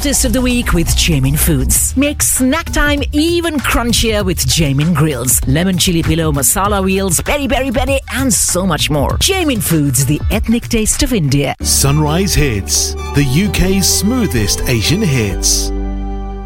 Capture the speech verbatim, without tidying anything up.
hottest of the week with Jamin Foods. Make snack time even crunchier with Jamin Grills, lemon chili pillow, masala wheels, peri peri peri, and so much more. Jamin Foods, the ethnic taste of India. Sunrise Hits, the U K's smoothest Asian hits.